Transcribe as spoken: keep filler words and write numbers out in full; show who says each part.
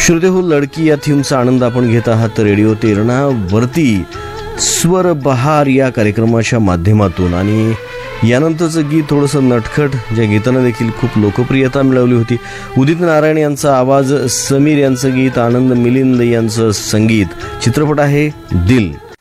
Speaker 1: श्रोते हो, लडकी या थीमचा आनंद आपण घेत आहात रेडिओ तेरणा वरती स्वर बहार या कार्यक्रमाच्या माध्यमातून. आणि यानंतरचं गीत थोडंसं नटखट, ज्या गीतानं देखील खूप लोकप्रियता मिळवली होती. उदित नारायण यांचा आवाज, समीर यांचं गीत, आनंद मिलिंद यांचं संगीत. चित्रपट आहे दिल.